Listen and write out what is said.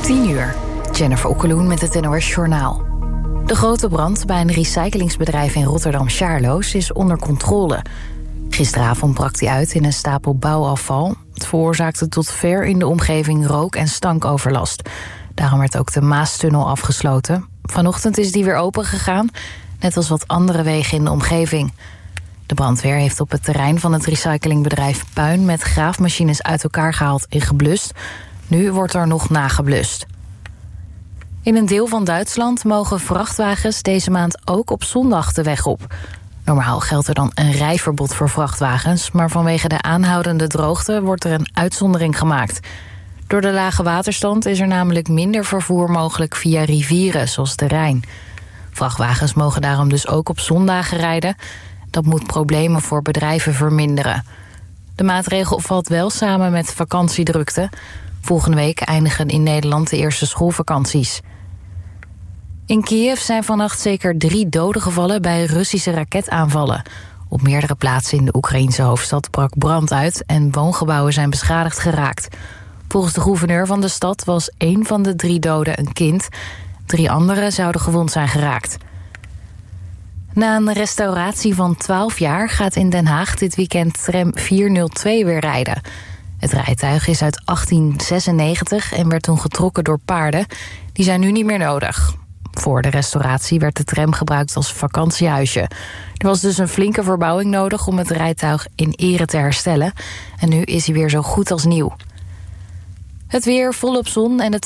10:00. Jennifer Okkeloen met het NOS Journaal. De grote brand bij een recyclingsbedrijf in Rotterdam-Charloes is onder controle. Gisteravond brak die uit in een stapel bouwafval. Het veroorzaakte tot ver in de omgeving rook- en stankoverlast. Daarom werd ook de Maastunnel afgesloten. Vanochtend is die weer open gegaan, net als wat andere wegen in de omgeving. De brandweer heeft op het terrein van het recyclingbedrijf puin met graafmachines uit elkaar gehaald en geblust. Nu wordt er nog nageblust. In een deel van Duitsland mogen vrachtwagens deze maand ook op zondag de weg op. Normaal geldt er dan een rijverbod voor vrachtwagens, maar vanwege de aanhoudende droogte wordt er een uitzondering gemaakt. Door de lage waterstand is er namelijk minder vervoer mogelijk via rivieren, zoals de Rijn. Vrachtwagens mogen daarom dus ook op zondagen rijden. Dat moet problemen voor bedrijven verminderen. De maatregel valt wel samen met vakantiedrukte. Volgende week eindigen in Nederland de eerste schoolvakanties. In Kiev zijn vannacht zeker 3 doden gevallen bij Russische raketaanvallen. Op meerdere plaatsen in de Oekraïense hoofdstad brak brand uit en woongebouwen zijn beschadigd geraakt. Volgens de gouverneur van de stad was 1 van de 3 doden een kind. 3 anderen zouden gewond zijn geraakt. Na een restauratie van 12 jaar gaat in Den Haag dit weekend tram 402 weer rijden. Het rijtuig is uit 1896 en werd toen getrokken door paarden. Die zijn nu niet meer nodig. Voor de restauratie werd de tram gebruikt als vakantiehuisje. Er was dus een flinke verbouwing nodig om het rijtuig in ere te herstellen. En nu is hij weer zo goed als nieuw. Het weer volop zon en het